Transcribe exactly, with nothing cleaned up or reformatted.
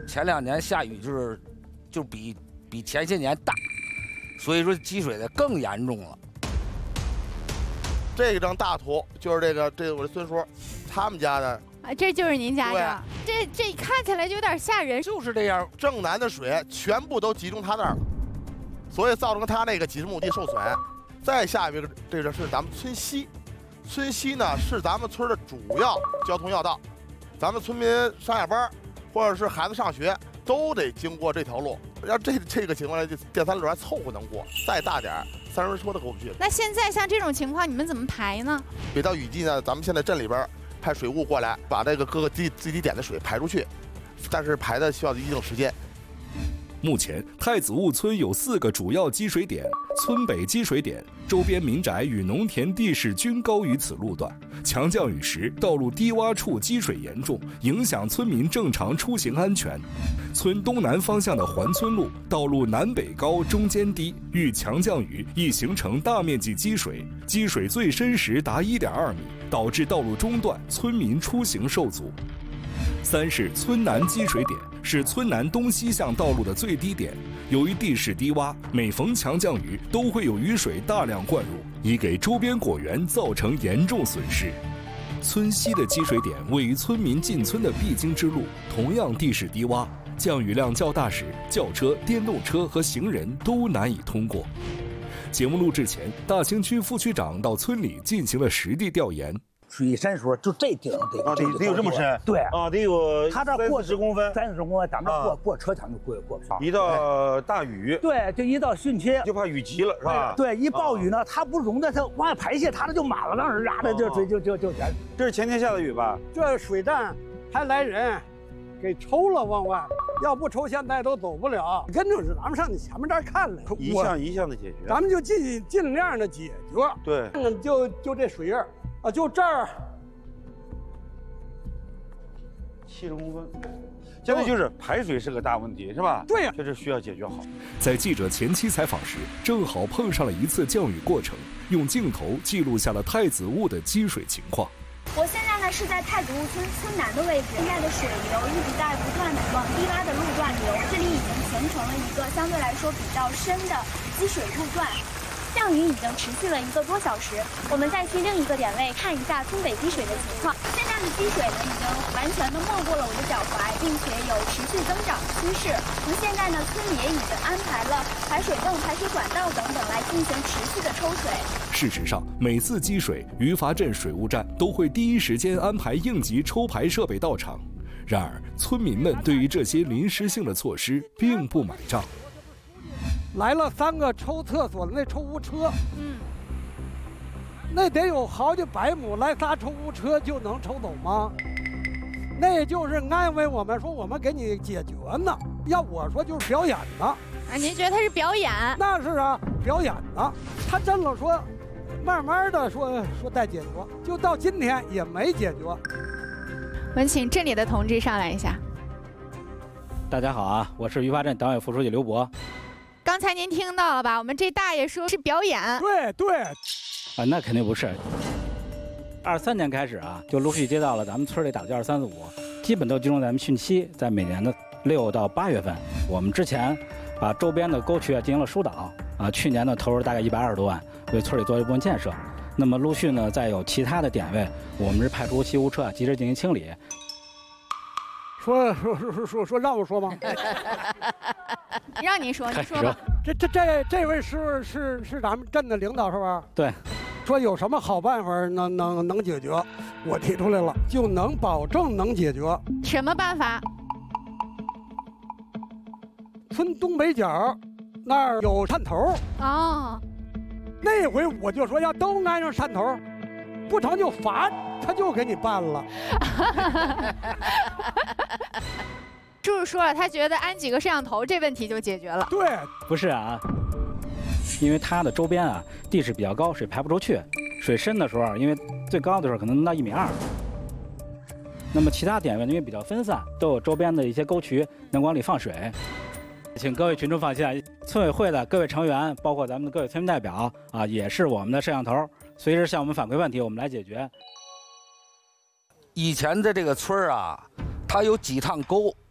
前两年下雨就是就比比前些年大，所以说积水的更严重了。 这张大图就是这个这个我的孙叔，他们家的啊，这就是您家的，这这看起来就有点吓人。 就是这样， 正南的水全部都集中他那儿了，所以造成他那个几十亩地受损。再下一个这个是咱们村西，村西呢是咱们村的主要交通要道，咱们村民上下班或者是孩子上学都得经过这条路。要这这个情况下，就电三轮还凑合能过，再大点儿，三轮车都过不去。 那现在像这种情况，你们怎么排呢？ 每到雨季呢，咱们现在镇里边派水务过来，把这个各个基基地点的水排出去，但是排的需要一定时间。 目前太子坞村有四个主要积水点，村北积水点，周边民宅与农田地势均高于此路段。强降雨时，道路低洼处积水严重，影响村民正常出行安全。村东南方向的环村路，道路南北高，中间低，遇强降雨易形成大面积积水，积水最深时达 一点二米，导致道路中断，村民出行受阻。三是村南积水点，是村南东西向道路的最低点。由于地势低洼，每逢强降雨都会有雨水大量灌入，已给周边果园造成严重损失。村西的积水点位于村民进村的必经之路，同样地势低洼，降雨量较大时，轿车、电动车和行人都难以通过。节目录制前，大兴区副区长到村里进行了实地调研。 水深时候就这顶得啊，得得有这么深？ 对啊，得有他这过十公分， 三四十公分，咱们过过车墙就过过不上。 一到大雨， 对，就一到汛期， 就怕雨急了，是吧？ 对，一暴雨呢，它不容得它往外排泄，它这就满了，当时啊的就水就就就全。 这是前天下的雨吧？ 这水站还来人，给抽了往外，要不抽现在都走不了。跟着是咱们上你前面这儿看了， 一项一项的解决， 咱们就尽尽量的解决。 对， 就就这水印啊，就这儿。 七十公分，现在就是排水是个大问题，是吧？ 对呀， 这是需要解决好。 在记者前期采访时，正好碰上了一次降雨过程，用镜头记录下了太子坞的积水情况。 我现在呢是在太子坞村村南的位置，现在的水流一直在不断的往低洼的路段流，这里已经形成了一个相对来说比较深的积水路段。降雨已经持续了一个多小时，我们再去另一个点位看一下村北积水的情况。现在的积水呢已经完全的没过了我的脚踝，并且有持续增长趋势。那现在呢，村里也已经安排了排水泵、排水管道等等来进行持续的抽水。 事实上，每次积水，于发镇水务站都会第一时间安排应急抽排设备到场。然而，村民们对于这些临时性的措施并不买账。 来了三个抽厕所的那抽污车， 嗯， 那得有好几百亩，来仨抽污车就能抽走吗？那就是安慰我们说我们给你解决呢，要我说就是表演呢。 啊，您觉得他是表演？ 那是啊，表演呢。他真了说，慢慢的说说再解决，就到今天也没解决。 我们请镇里的同志上来一下。 大家好啊，我是于发镇党委副书记刘博。 刚才您听到了吧？我们这大爷说是表演。 对对。 啊，那肯定不是。二三年开始啊，就陆续接到了咱们村里打的二三四五，基本都集中在咱们汛期，在每年的六到八月份。我们之前把周边的沟渠啊进行了疏导啊，去年呢投入大概一百二十多万，为村里做一部分建设。那么陆续呢，再有其他的点位，我们是派出吸污车及时进行清理。 说说说说说说让我说吗？ 让您说，您说吧。 这这这这位是是是咱们镇的领导是吧？ 对。 说有什么好办法能能能解决？我提出来了，就能保证能解决。 什么办法？ 村东北角那儿有汕头。 哦。 那回我就说要都安上汕头，不成就罚。他就给你办了。 叔叔说了，他觉得安几个摄像头这问题就解决了。 对， 不是啊，因为它的周边啊地势比较高，水排不出去，水深的时候，因为最高的时候可能能到一米二。那么其他点位因为比较分散，都有周边的一些沟渠能往里放水。请各位群众放心啊，村委会的各位成员，包括咱们的各位村民代表啊，也是我们的摄像头，随时向我们反馈问题，我们来解决。 以前的这个村儿啊，它有几趟沟，